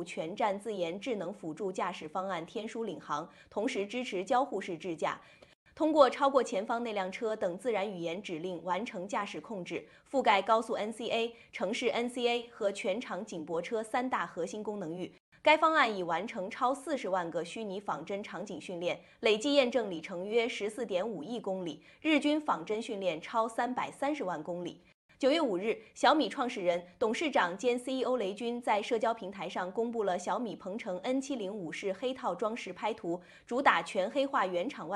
全站自研智能辅助驾驶方案天书领航，同时支持交互式智驾。通过超过前方那辆车等自然语言指令完成驾驶控制，覆盖高速 NCA、城市 NCA 和全场警泊车3大核心功能域。该方案已完成超40万个虚拟仿真场景训练，累计验证里程约14.5亿公里，日均仿真训练超330万公里。9月5日，小米创始人、董事长兼 CEO 雷军在社交平台上公布了小米鹏程 N705式黑套装饰拍图，主打全黑化原厂外